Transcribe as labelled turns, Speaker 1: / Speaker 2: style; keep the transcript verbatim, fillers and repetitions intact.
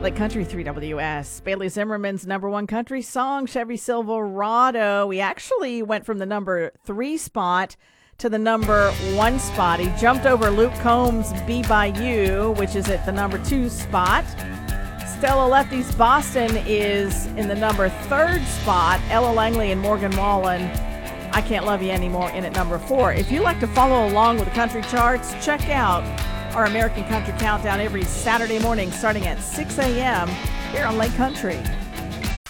Speaker 1: Lake Country three W S. Bailey Zimmerman's number one country song, Chevy Silverado. We actually went from the number three spot to the number one spot. He jumped over Luke Combs' Be By You, which is at the number two spot. Stella Lefty's Boston is in the number third spot. Ella Langley and Morgan Wallen, I Can't Love You Anymore, in at number four. If you like to follow along with the country charts, check out our American Country Countdown every Saturday morning starting at six a.m. here on Lake Country.